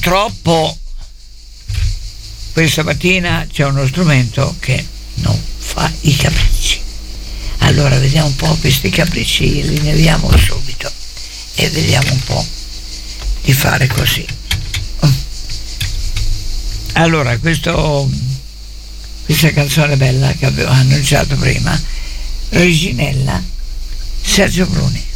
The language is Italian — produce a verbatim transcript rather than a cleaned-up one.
purtroppo questa mattina c'è uno strumento che non fa i capricci. Allora vediamo un po' questi capricci, li rileviamo subito e vediamo un po' di fare così. Allora, questo, questa canzone bella che avevo annunciato prima, Reginella, Sergio Bruni.